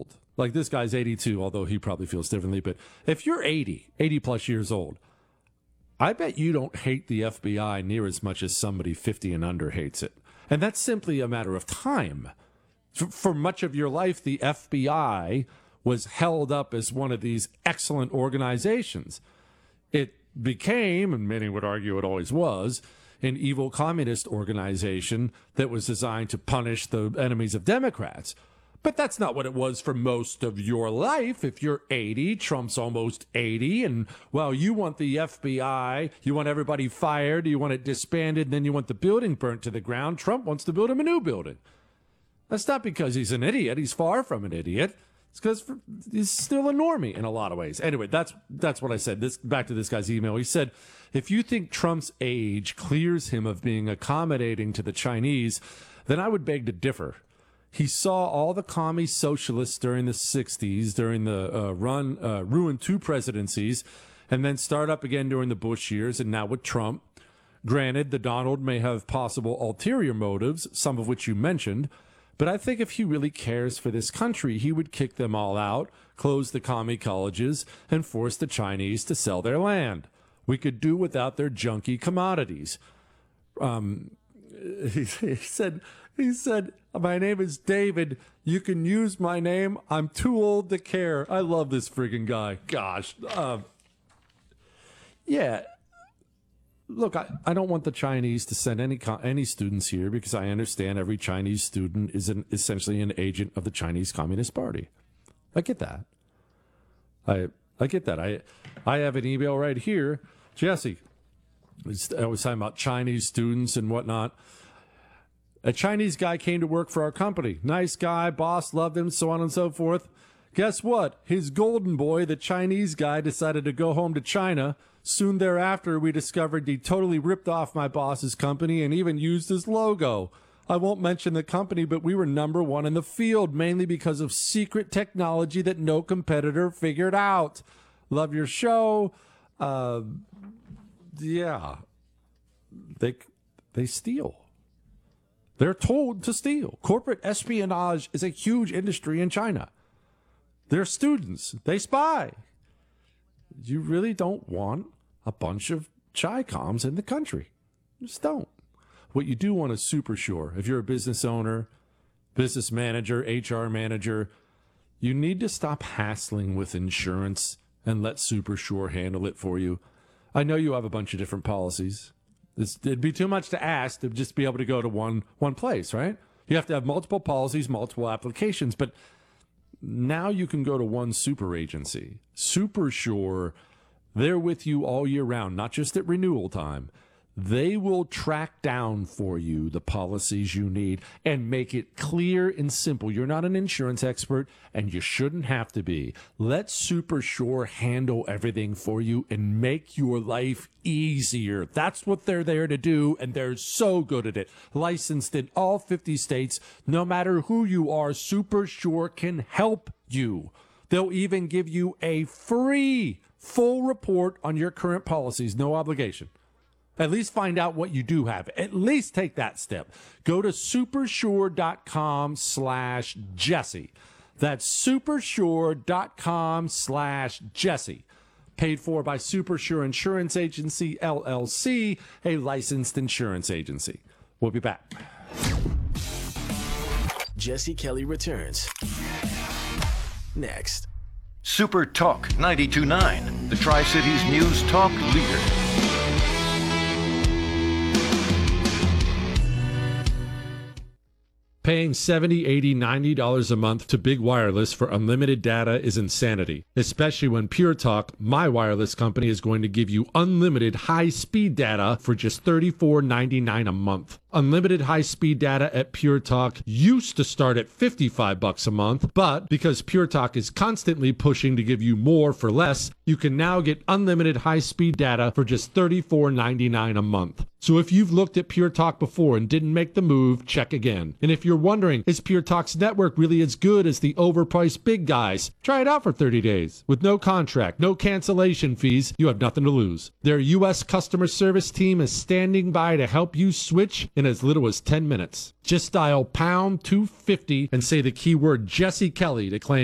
old, like this guy's 82, although he probably feels differently, but if you're 80 plus years old, I bet you don't hate the FBI near as much as somebody 50 and under hates it. And that's simply a matter of time. For much of your life, the FBI was held up as one of these excellent organizations. It became, and many would argue it always was, an evil communist organization that was designed to punish the enemies of Democrats. But that's not what it was for most of your life. If you're 80, Trump's almost 80, and, well, you want the FBI, you want everybody fired, you want it disbanded, and then you want the building burnt to the ground. Trump wants to build him a new building. That's not because he's an idiot. He's far from an idiot. It's because he's still a normie in a lot of ways. Anyway, that's what I said. Back to this guy's email. He said, if you think Trump's age clears him of being accommodating to the Chinese, then I would beg to differ. He saw all the commie socialists during the 60s, during the ruined two presidencies, and then start up again during the Bush years, and now with Trump. Granted, the Donald may have possible ulterior motives, some of which you mentioned, but I think if he really cares for this country, he would kick them all out, close the commie colleges, and force the Chinese to sell their land. We could do without their junky commodities. He said, my name is David. You can use my name. I'm too old to care. I love this friggin' guy. Gosh. Yeah. Look, I don't want the Chinese to send any students here because I understand every Chinese student is essentially an agent of the Chinese Communist Party. I get that. I get that. I have an email right here. Jesse, I was talking about Chinese students and whatnot. A Chinese guy came to work for our company. Nice guy, boss loved him, so on and so forth. Guess what? His golden boy, the Chinese guy, decided to go home to China. Soon thereafter, we discovered he totally ripped off my boss's company and even used his logo. I won't mention the company, but we were #1 in the field, mainly because of secret technology that no competitor figured out. Love your show. Yeah. They steal. They're told to steal. Corporate espionage is a huge industry in China. They're students. They spy. You really don't want a bunch of Chi-Coms in the country. You just don't. What you do want is super sure. If you're a business owner, business manager, HR manager, you need to stop hassling with insurance and let Super Sure handle it for you. I know you have a bunch of different policies. It'd be too much to ask to just be able to go to one place, right? You have to have multiple policies, multiple applications, but now you can go to one super agency. Super Sure, they're with you all year round, not just at renewal time. They will track down for you the policies you need and make it clear and simple. You're not an insurance expert, and you shouldn't have to be. Let Super Sure handle everything for you and make your life easier. That's what they're there to do, and they're so good at it. Licensed in all 50 states, no matter who you are, Super Sure can help you. They'll even give you a free full report on your current policies, no obligation. At least find out what you do have. At least take that step. Go to supersure.com/Jesse. That's supersure.com/Jesse. Paid for by Super Sure Insurance Agency, LLC, a licensed insurance agency. We'll be back. Jesse Kelly returns next. Super Talk 92.9, the Tri-Cities News Talk leader. Paying $70, $80, $90 a month to Big Wireless for unlimited data is insanity, especially when Pure Talk, my wireless company, is going to give you unlimited high-speed data for just $34.99 a month. Unlimited high-speed data at Pure Talk used to start at $55 a month, but because Pure Talk is constantly pushing to give you more for less, you can now get unlimited high-speed data for just $34.99 a month. So if you've looked at Pure Talk before and didn't make the move, check again. And if you're wondering, is Pure Talk's network really as good as the overpriced big guys? Try it out for 30 days. With no contract, no cancellation fees, you have nothing to lose. Their U.S. customer service team is standing by to help you switch in as little as 10 minutes. Just dial #250 and say the keyword Jesse Kelly to claim